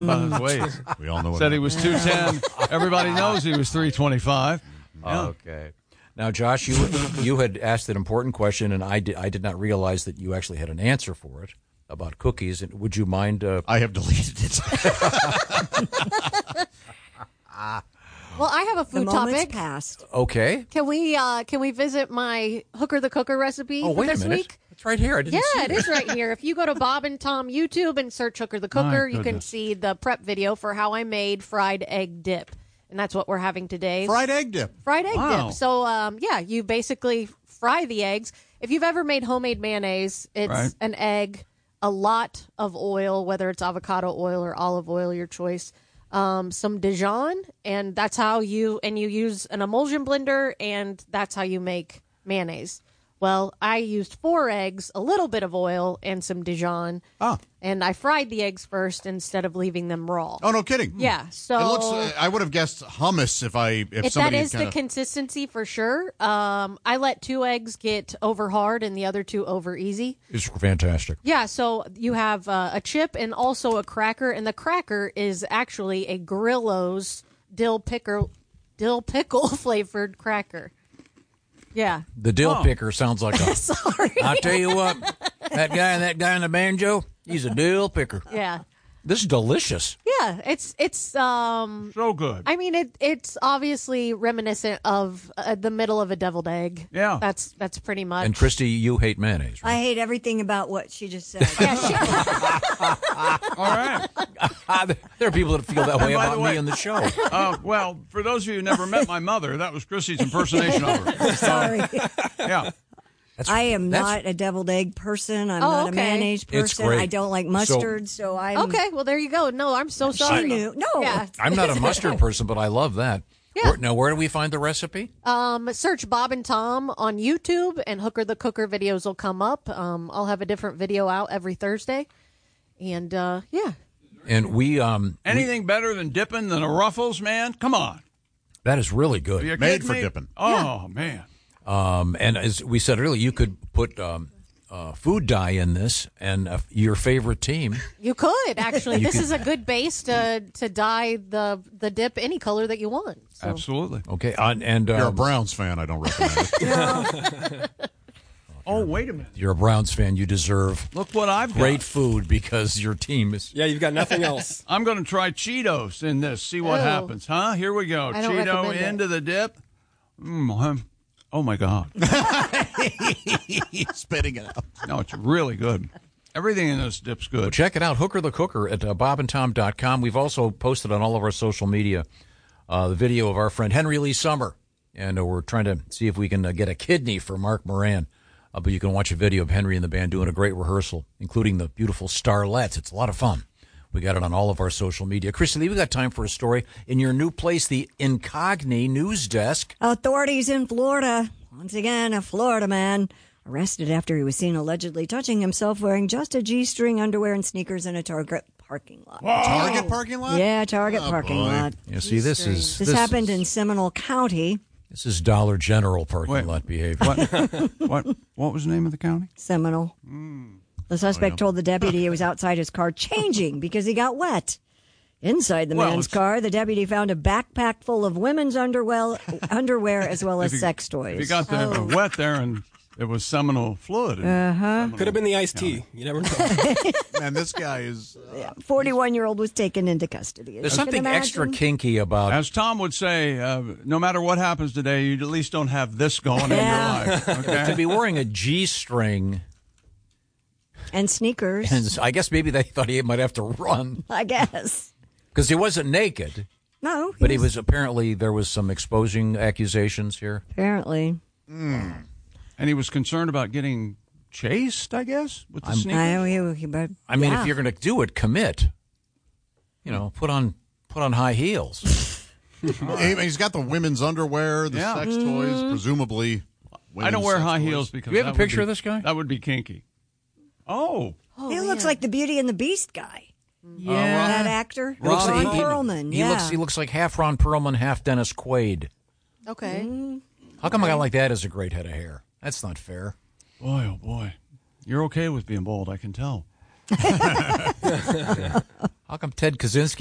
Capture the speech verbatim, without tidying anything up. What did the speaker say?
about his weight. We all know what Said he was two ten. Everybody knows he was three twenty-five. Yeah. Okay. Now, Josh, you you had asked an important question, and I did, I did not realize that you actually had an answer for it about cookies. And would you mind? Uh... I have deleted it. Well, I have a food the moment's topic. Passed. Okay. Can we uh, can we visit my Hooker the Cooker recipe Oh, for wait this a minute. week? It's right here. I didn't Yeah, see it is right here. If you go to Bob and Tom YouTube and search Hooker the Cooker, you can goodness. see the prep video for how I made fried egg dip. And that's what we're having today. Fried egg dip. Fried egg Wow. dip. So, um, yeah, you basically fry the eggs. If you've ever made homemade mayonnaise, it's Right. an egg, a lot of oil, whether it's avocado oil or olive oil, your choice. Um, some Dijon, and that's how you, and you use an emulsion blender, and that's how you make mayonnaise. Well, I used four eggs, a little bit of oil, and some Dijon. Ah. And I fried the eggs first instead of leaving them raw. Oh, no kidding. Yeah, so It looks. uh, I would have guessed hummus if I if, if that somebody is kind the consistency for sure. Um, I let two eggs get over hard and the other two over easy. It's fantastic. Yeah, so you have uh, a chip and also a cracker, and the cracker is actually a Grillo's dill pickle, dill pickle flavored cracker. Yeah. The dill Oh. picker sounds like a. Sorry. I'll tell you what, that guy and that guy in the banjo, he's a dill picker. Yeah. This is delicious. Yeah, it's it's um So good. I mean it it's obviously reminiscent of uh, the middle of a deviled egg. Yeah. That's that's pretty much. And Christy, you hate mayonnaise, right? I hate everything about what she just said. yeah, she, All right. There are people that feel that way by about the way- me on the show. Uh, well, for those of you who never met my mother, that was Christy's impersonation of her. Sorry. Yeah. That's, I am that's- not a deviled egg person. I'm Oh, not a okay. mayonnaise It's person. great. I don't like mustard, so, I'm. okay, well there you go. No, I'm so She sorry. knew. No. Yeah. I'm not a mustard person, but I love that. Yeah. Where, now, where do we find the recipe? Um, search Bob and Tom on YouTube, and Hooker the Cooker videos will come up. Um, I'll have a different video out every Thursday, and uh, yeah, And we, um, Anything better than dipping than a Ruffles, man? Come on. that is really Are good. you Made kidding for me? dipping. Oh, man. Um, and as we said earlier, you could put um, uh, food dye in this, and uh, your favorite team. you could actually. You this could- is a good base to to dye the the dip any color that you want. So. Absolutely. Okay, uh, and You're a um, Browns fan. I don't recommend it. Oh, wait a minute. you're a Browns fan. You deserve Look what I've great got. food because your team is. Yeah, you've got nothing else. I'm going to try Cheetos in this. See what Ew. happens, huh? Here we go. I don't Cheeto recommend it. into the dip. Mm, um, oh, my God. Spitting it out. No, it's really good. Everything in this dip's good. Check it out, Hooker the Cooker at uh, bob and tom dot com. We've also posted on all of our social media uh, the video of our friend Henry Lee Summer, and uh, we're trying to see if we can uh, get a kidney for Mark Moran. Uh, but you can watch a video of Henry and the band doing a great rehearsal, including the beautiful Starlets. It's a lot of fun. We got it on all of our social media. Christy Lee, we got time for a story in your new place, the Incogni News Desk. Authorities in Florida. Once again, a Florida man arrested after he was seen allegedly touching himself wearing just a G-string underwear and sneakers in a Target parking lot. Target parking lot? Yeah, Target Oh, parking boy. lot. You see, this is This, happened in Seminole County. This is Dollar General parking Wait. lot behavior. What, what, what was the name of the county? Seminole. The suspect told the deputy he was outside his car changing because he got wet. Inside the Well, man's it's- car, the deputy found a backpack full of women's underwear, underwear as well as If you- sex toys. If you got the Oh. wet there and it was seminal fluid. Uh-huh. Could have been the iced tea. You never know. Man, this guy is. Uh, forty-one-year-old was taken into custody. as There's you can something extra imagine. kinky about As Tom would say, uh, no matter what happens today, you at least don't have this going Yeah. in your life. to Okay? be wearing a G-string. And sneakers, And I guess maybe they thought he might have to run I guess. because he wasn't naked, No, but he was apparently there was some exposing accusations here. apparently. And he was concerned about getting chased, I guess, with the I'm- sneakers. I, he, he, but, I mean, yeah. if you're going to do it, commit. You know, put on put on high heels. he, he's got the women's underwear, the Yeah. sex Mm-hmm. toys, presumably. I don't women's wear sex high toys. heels because Do you have that a would picture be- of this guy? That would be kinky. Oh, he looks like the Beauty and the Beast guy. Yeah, That actor, He looks, Ron he, he- Perlman. he yeah. looks he looks like half Ron Perlman, half Dennis Quaid. Okay. How come a guy like that has a great head of hair? That's not fair. boy, oh boy. You're okay with being bald, I can tell. How come Ted Kaczynski